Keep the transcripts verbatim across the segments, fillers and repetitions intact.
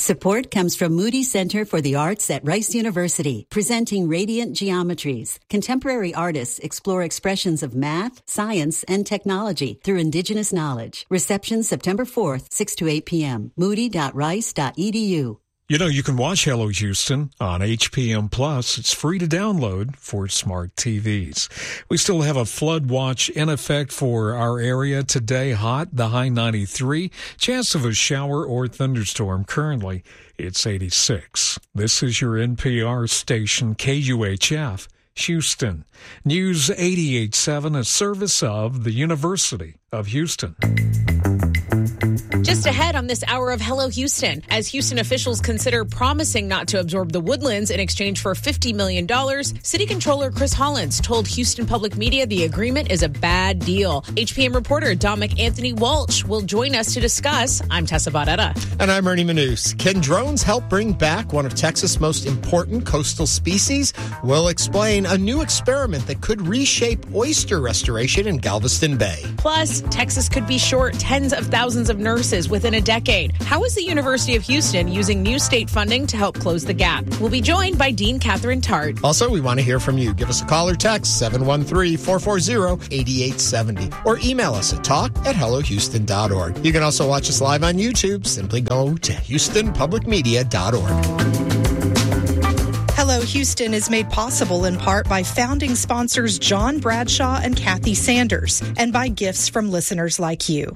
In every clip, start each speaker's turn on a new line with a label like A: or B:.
A: Support comes from Moody Center for the Arts at Rice University, presenting Radiant Geometries. Contemporary artists explore expressions of math, science, and technology through indigenous knowledge. Reception September fourth, six to eight p.m. moody dot rice dot e d u.
B: You know, you can watch Hello Houston on H P M Plus. It's free to download for smart T Vs. We still have a flood watch in effect for our area today. Hot, the high ninety-three. Chance of a shower or thunderstorm. Currently, it's eighty-six. This is your N P R station, K U H F, Houston. News eighty-eight point seven, a service of the University of Houston.
C: Just ahead on this hour of Hello Houston, as Houston officials consider promising not to absorb the Woodlands in exchange for fifty million dollars, City Controller Chris Hollins told Houston Public Media the agreement is a bad deal. H P M reporter Dominic Anthony Walsh will join us to discuss. I'm Tessa Barrera.
D: And I'm Ernie Manous. Can drones help bring back one of Texas' most important coastal species? We'll explain a new experiment that could reshape oyster restoration in Galveston Bay.
C: Plus, Texas could be short tens of thousands of nurses within a decade. How is the University of Houston using new state funding to help close the gap? We'll be joined by Dean Catherine Tart.
D: Also, we want to hear from you. Give us a call or text seven one three, four four zero, eight eight seven zero or email us at talk at hello houston dot org. You can also watch us live on YouTube. Simply go to houston public media dot org.
E: Hello Houston is made possible in part by founding sponsors John Bradshaw and Kathy Sanders and by gifts from listeners like you.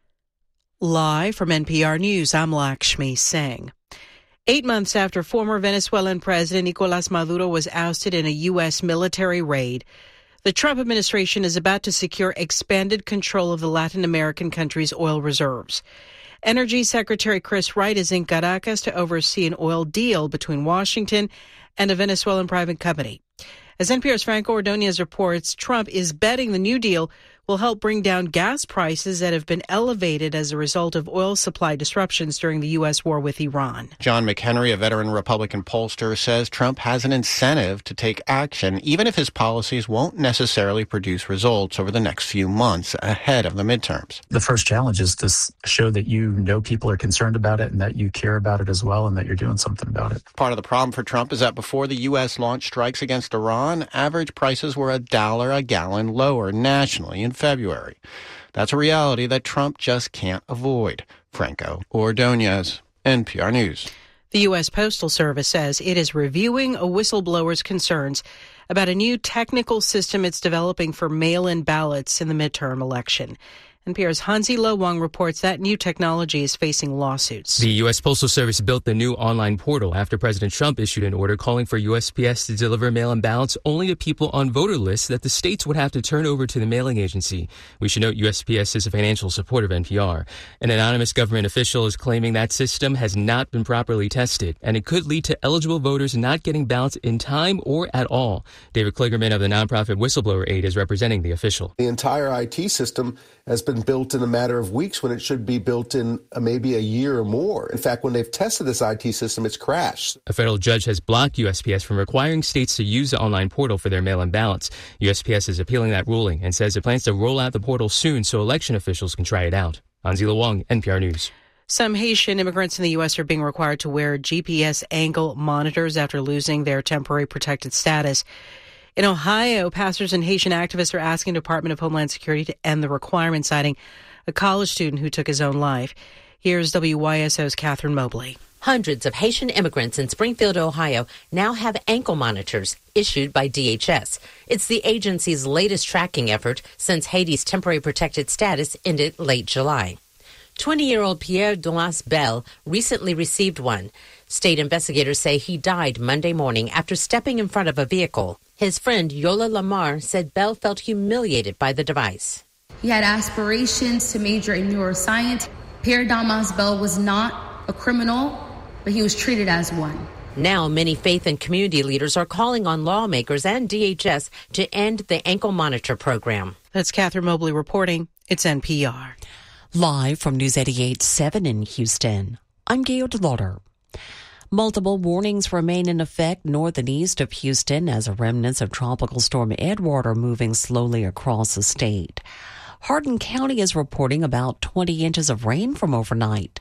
F: Live from N P R News, I'm Lakshmi Singh. Eight months after former Venezuelan President Nicolas Maduro was ousted in a U S military raid, the Trump administration is about to secure expanded control of the Latin American country's oil reserves. Energy Secretary Chris Wright is in Caracas to oversee an oil deal between Washington and a Venezuelan private company. As N P R's Franco Ordonez reports, Trump is betting the new deal will help bring down gas prices that have been elevated as a result of oil supply disruptions during the U S war with Iran.
G: John McHenry, a veteran Republican pollster, says Trump has an incentive to take action, even if his policies won't necessarily produce results over the next few months ahead of the midterms.
H: The first challenge is to show that you know people are concerned about it and that you care about it as well and that you're doing something about it.
G: Part of the problem for Trump is that before the U S launched strikes against Iran, average prices were a dollar a gallon lower nationally in February. That's a reality that Trump just can't avoid. Franco Ordonez, N P R News.
F: The U S Postal Service says it is reviewing a whistleblower's concerns about a new technical system it's developing for mail-in ballots in the midterm election. N P R's Hansi Lo Wang reports that new technology is facing lawsuits.
I: The U S Postal Service built the new online portal after President Trump issued an order calling for U S P S to deliver mail-in ballots only to people on voter lists that the states would have to turn over to the mailing agency. We should note U S P S is a financial supporter of N P R. An anonymous government official is claiming that system has not been properly tested, and it could lead to eligible voters not getting ballots in time or at all. David Kligerman of the nonprofit Whistleblower Aid is representing the official.
J: The entire I T system has been built in a matter of weeks when it should be built in uh, maybe a year or more. In fact, when they've tested this I T system, it's crashed.
I: A federal judge has blocked U S P S from requiring states to use the online portal for their mail-in ballots. U S P S is appealing that ruling and says it plans to roll out the portal soon so election officials can try it out. Hansi Lo Wang, N P R News.
F: Some Haitian immigrants in the U S are being required to wear G P S angle monitors after losing their temporary protected status. In Ohio, pastors and Haitian activists are asking the Department of Homeland Security to end the requirement, citing a college student who took his own life. Here's W Y S O's Catherine Mobley.
K: Hundreds of Haitian immigrants in Springfield, Ohio, now have ankle monitors issued by D H S. It's the agency's latest tracking effort since Haiti's temporary protected status ended late July. twenty-year-old Pierre Dumas Bell recently received one. State investigators say he died Monday morning after stepping in front of a vehicle. His friend Yola Lamar said Bell felt humiliated by the device.
L: He had aspirations to major in neuroscience. Pierre Dumas Bell was not a criminal, but he was treated as one.
K: Now, many faith and community leaders are calling on lawmakers and D H S to end the ankle monitor program.
F: That's Catherine Mobley reporting. It's N P R.
M: Live from News eighty-eight point seven in Houston, I'm Gail DeLauder. Multiple warnings remain in effect north and east of Houston as remnants of Tropical Storm Edward are moving slowly across the state. Hardin County is reporting about twenty inches of rain from overnight.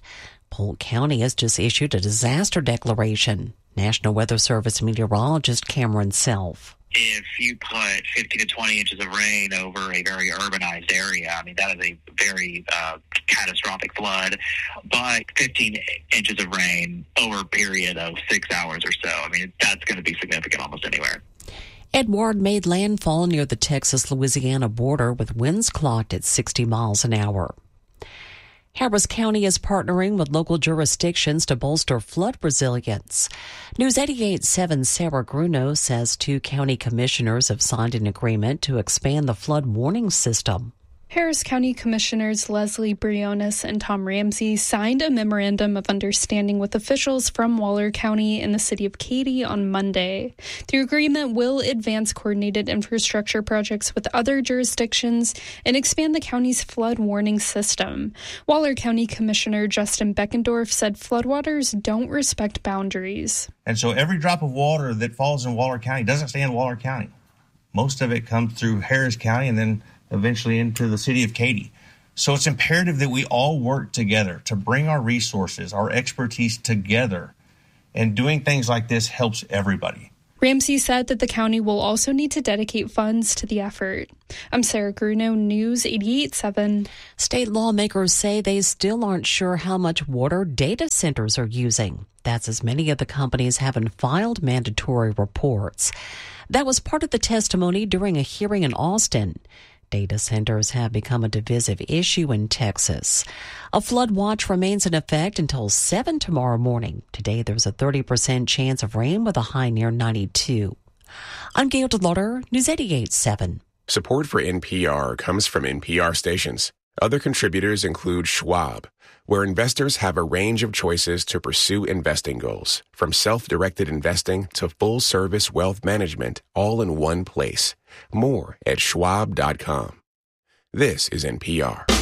M: Polk County has just issued a disaster declaration. National Weather Service meteorologist Cameron Self.
N: If you put fifteen to twenty inches of rain over a very urbanized area, I mean, that is a very uh, catastrophic flood. But fifteen inches of rain over a period of six hours or so, I mean, that's going to be significant almost anywhere.
M: Edward made landfall near the Texas-Louisiana border with winds clocked at sixty miles an hour. Harris County is partnering with local jurisdictions to bolster flood resilience. News eighty-eight point seven Sarah Gruno says two county commissioners have signed an agreement to expand the flood warning system.
O: Harris County Commissioners Leslie Briones and Tom Ramsey signed a memorandum of understanding with officials from Waller County and the city of Katy on Monday. The agreement will advance coordinated infrastructure projects with other jurisdictions and expand the county's flood warning system. Waller County Commissioner Justin Beckendorf said floodwaters don't respect boundaries.
P: And so every drop of water that falls in Waller County doesn't stay in Waller County. Most of it comes through Harris County and then eventually into the city of Katy. So it's imperative that we all work together to bring our resources, our expertise together. And doing things like this helps everybody.
O: Ramsey said that the county will also need to dedicate funds to the effort. I'm Sarah Gruno, News eighty-eight point seven.
M: State lawmakers say they still aren't sure how much water data centers are using. That's as many of the companies haven't filed mandatory reports. That was part of the testimony during a hearing in Austin. Data centers have become a divisive issue in Texas. A flood watch remains in effect until seven tomorrow morning. Today, there's a thirty percent chance of rain with a high near ninety-two. I'm Gail DeLauder, News eighty-eight point seven.
Q: Support for N P R comes from N P R stations. Other contributors include Schwab, where investors have a range of choices to pursue investing goals, from self-directed investing to full-service wealth management, all in one place. More at schwab dot com. This is N P R.